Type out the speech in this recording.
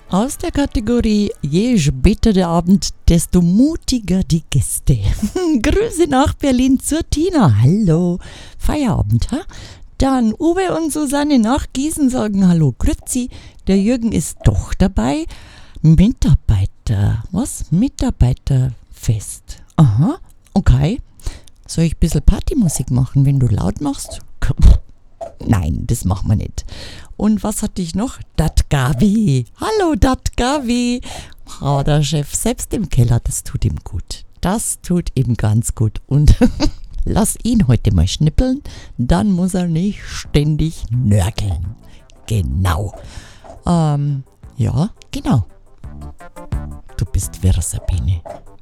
Aus der Kategorie Je später der Abend, desto mutiger die Gäste. Grüße nach Berlin zur Tina. Hallo. Feierabend, ha? Dann Uwe und Susanne nach Gießen sagen Hallo, grüezi. Der Jürgen ist doch dabei. Mitarbeiter. Was? Mitarbeiterfest. Aha, okay. Soll ich ein bisschen Partymusik machen, wenn du laut machst? Nein, das machen wir nicht. Und was hatte ich noch? Dat Gavi. Hallo, Dat Gavi. Oh, der Chef selbst im Keller, das tut ihm gut. Das tut ihm ganz gut. Und lass ihn heute mal schnippeln, dann muss er nicht ständig nörgeln. Genau. Ja, genau. Du bist wirr, Sabine.